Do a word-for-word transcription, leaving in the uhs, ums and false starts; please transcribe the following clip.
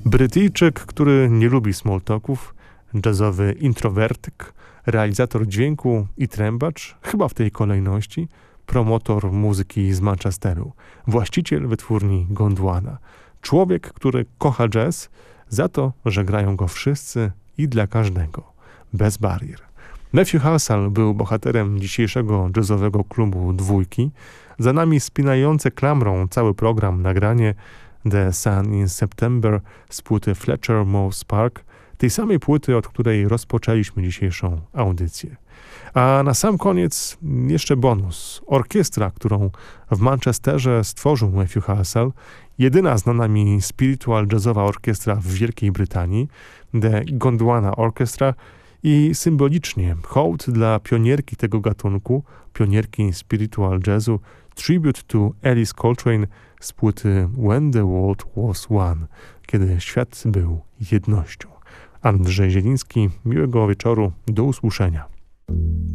Brytyjczyk, który nie lubi small talków, jazzowy introwertyk, realizator dźwięku i trębacz, chyba w tej kolejności, promotor muzyki z Manchesteru, właściciel wytwórni Gondwana. Człowiek, który kocha jazz za to, że grają go wszyscy i dla każdego, bez barier. Matthew Halsall był bohaterem dzisiejszego jazzowego klubu Dwójki. Za nami spinające klamrą cały program nagranie The Sun in September z płyty Fletcher Moss Park, tej samej płyty, od której rozpoczęliśmy dzisiejszą audycję. A na sam koniec jeszcze bonus. Orkiestra, którą w Manchesterze stworzył Matthew Halsall, jedyna znana mi spiritual jazzowa orkiestra w Wielkiej Brytanii, The Gondwana Orchestra, i symbolicznie hołd dla pionierki tego gatunku, pionierki spiritual jazzu, tribute to Alice Coltrane z płyty When the World Was One, kiedy świat był jednością. Andrzej Zieliński, miłego wieczoru, do usłyszenia.